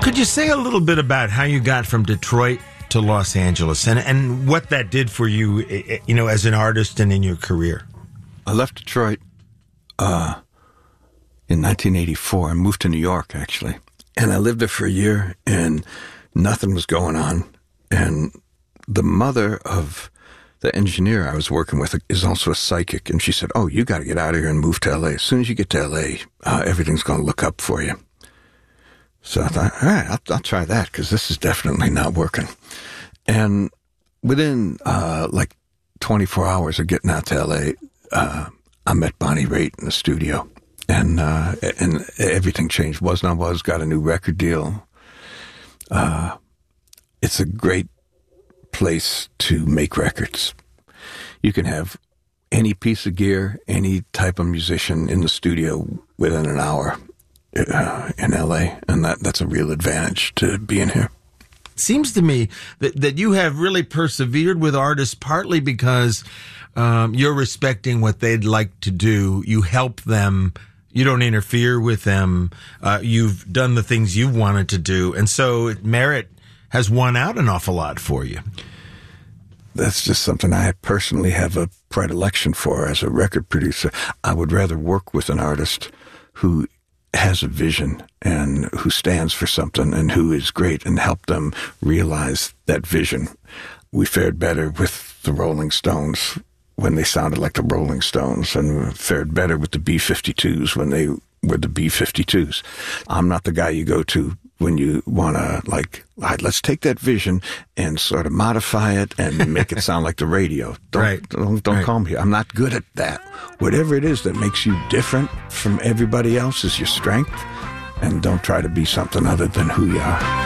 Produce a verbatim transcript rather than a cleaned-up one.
Could you say a little bit about how you got from Detroit to Los Angeles and, and what that did for you, you know, as an artist and in your career? I left Detroit uh, in nineteen eighty-four. I moved to New York, actually. And I lived there for a year, and nothing was going on. And the mother of the engineer I was working with is also a psychic, and she said, oh, you got to get out of here and move to L A. As soon as you get to L A, uh, everything's going to look up for you. So I thought, all right, I'll, I'll try that, because this is definitely not working. And within uh, like twenty-four hours of getting out to L A, uh, I met Bonnie Raitt in the studio, and uh, and everything changed. Was Not Was got a new record deal. Uh, it's a great place to make records. You can have any piece of gear, any type of musician in the studio within an hour uh, in L A, and that, that's a real advantage to being here. It seems to me that, that you have really persevered with artists partly because um, you're respecting what they'd like to do. You help them. You don't interfere with them. Uh, you've done the things you've wanted to do. And so merit has won out an awful lot for you. That's just something I personally have a predilection for as a record producer. I would rather work with an artist who has a vision and who stands for something and who is great, and help them realize that vision. We fared better with the Rolling Stones when they sounded like the Rolling Stones, and we fared better with the B fifty-twos when they were the B fifty-twos. I'm not the guy you go to when you want to, like, all right, let's take that vision and sort of modify it and make it sound like the radio. Don't, right. don't, don't right. call me. I'm not good at that. Whatever it is that makes you different from everybody else is your strength, and don't try to be something other than who you are.